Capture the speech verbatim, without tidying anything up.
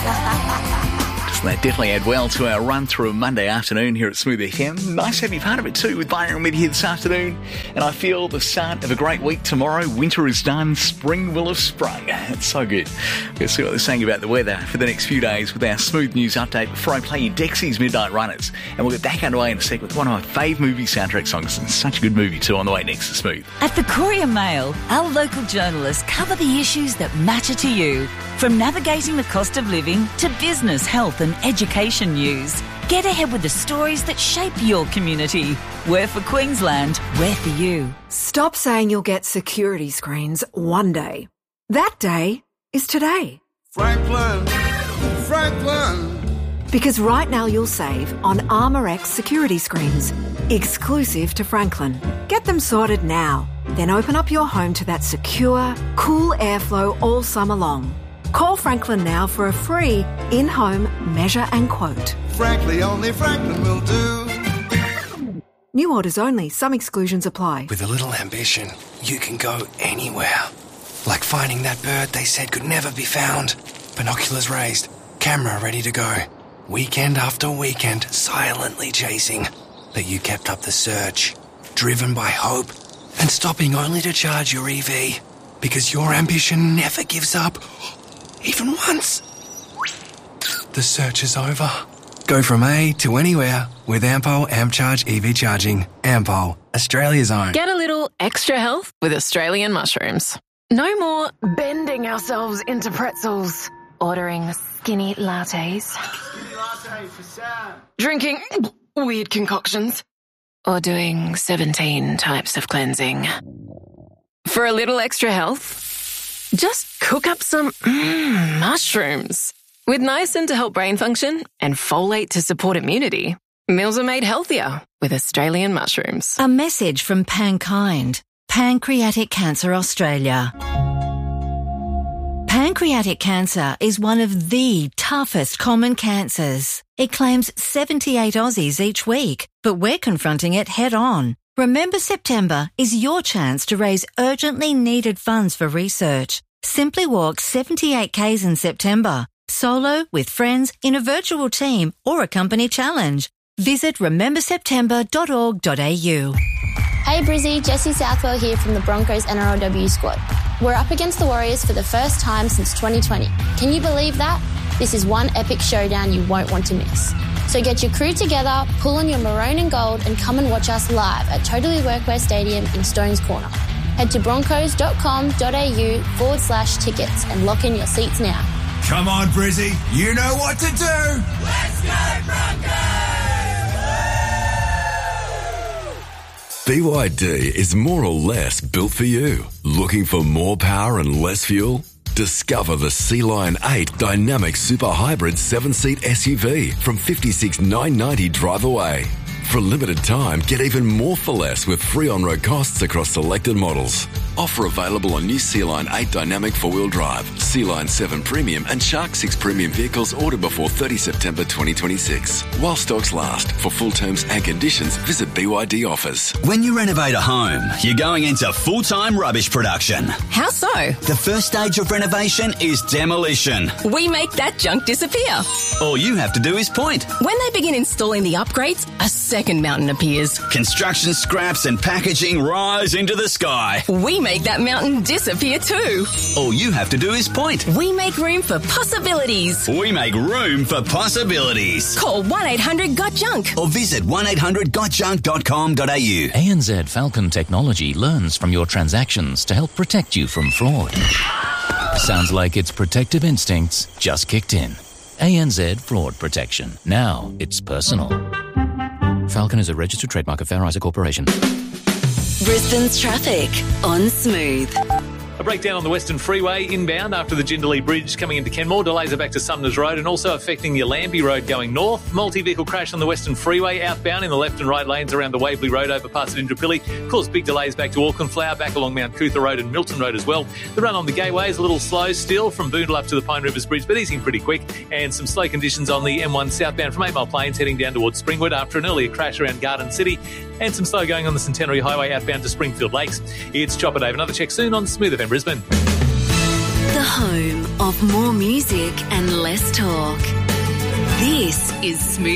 That definitely add well to our run through a Monday afternoon here at Smooth F M. Nice to have you part of it too with Byron and Mitty here this afternoon. And I feel the start of a great week tomorrow. Winter is done. Spring will have sprung. It's so good. We're going to see what they're saying about the weather for the next few days with our Smooth News update before I play you Dexy's Midnight Runners. And we'll get back underway in a sec with one of my fave movie soundtrack songs. And such a good movie too on the way next to Smooth. At the Courier Mail, our local journalists cover the issues that matter to you. From navigating the cost of living to business, health and education news. Get ahead with the stories that shape your community. We're for Queensland, we're for you. Stop saying you'll get security screens one day. That day is today. Franklin, Franklin. Because right now you'll save on ArmorX security screens, exclusive to Franklin. Get them sorted now. Then open up your home to that secure, cool airflow all summer long. Call Franklin now for a free in-home measure and quote. Frankly, only Franklin will do. New orders only. Some exclusions apply. With a little ambition, you can go anywhere. Like finding that bird they said could never be found. Binoculars raised, camera ready to go. Weekend after weekend, silently chasing. But you kept up the search, driven by hope, and stopping only to charge your E V. Because your ambition never gives up. Even once. The search is over. Go from A to anywhere with Ampol AmpCharge E V charging. Ampol, Australia's own. Get a little extra health with Australian mushrooms. No more bending ourselves into pretzels. Ordering skinny lattes. Skinny latte for Sam. Drinking weird concoctions. Or doing seventeen types of cleansing. For a little extra health, just cook up some mm, mushrooms. With niacin to help brain function and folate to support immunity, meals are made healthier with Australian mushrooms. A message from Pankind, Pancreatic Cancer Australia. Pancreatic cancer is one of the toughest common cancers. It claims seventy-eight Aussies each week, but we're confronting it head on. Remember September is your chance to raise urgently needed funds for research. Simply walk seventy-eight kays in September, solo, with friends, in a virtual team or a company challenge. Visit remember september dot org dot a u. Hey Brizzy, Jessie Southwell here from the Broncos N R L W squad. We're up against the Warriors for the first time since twenty twenty. Can you believe that? This is one epic showdown you won't want to miss. So get your crew together, pull on your maroon and gold and come and watch us live at Totally Workwear Stadium in Stones Corner. Head to broncos dot com dot a u forward slash tickets and lock in your seats now. Come on, Brizzy, you know what to do. Let's go Broncos! B Y D is more or less built for you. Looking for more power and less fuel? Discover the Sea Lion eight Dynamic Super Hybrid seven-seat S U V from fifty-six thousand nine hundred ninety dollars drive away. For a limited time, get even more for less with free on-road costs across selected models. Offer available on new Sea Lion eight Dynamic four-wheel drive, Sea Lion seven Premium and Shark six Premium vehicles ordered before thirtieth September twenty twenty-six. While stocks last. For full terms and conditions, visit B Y D offers. When you renovate a home, you're going into full-time rubbish production. How so? The first stage of renovation is demolition. We make that junk disappear. All you have to do is point. When they begin installing the upgrades, a second mountain appears. Construction scraps and packaging rise into the sky. We make that mountain disappear too. All you have to do is point. We make room for possibilities. We make room for possibilities. Call one eight hundred got junk or visit one eight hundred got junk dot com dot a u. A N Z Falcon Technology learns from your transactions to help protect you from fraud. Sounds like its protective instincts just kicked in. A N Z Fraud Protection. Now it's personal. Falcon is a registered trademark of Fair Isaac Corporation. Brisbane's traffic on Smooth. A breakdown on the Western Freeway inbound after the Jindalee Bridge coming into Kenmore. Delays are back to Sumners Road and also affecting your Lambie Road going north. Multi-vehicle crash on the Western Freeway outbound in the left and right lanes around the Waverley Road overpass at Indooroopilly. Caused big delays back to Auckland Flower, back along Mount Cootha Road and Milton Road as well. The run on the Gateway is a little slow still from Boondall up to the Pine Rivers Bridge, but easing pretty quick. And some slow conditions on the M one southbound from Eight Mile Plains heading down towards Springwood after an earlier crash around Garden City. And some slow going on the Centenary Highway outbound to Springfield Lakes. It's Chopper Dave. Another check soon on Smooth F M Brisbane. The The home of more music and less talk. This is Smooth.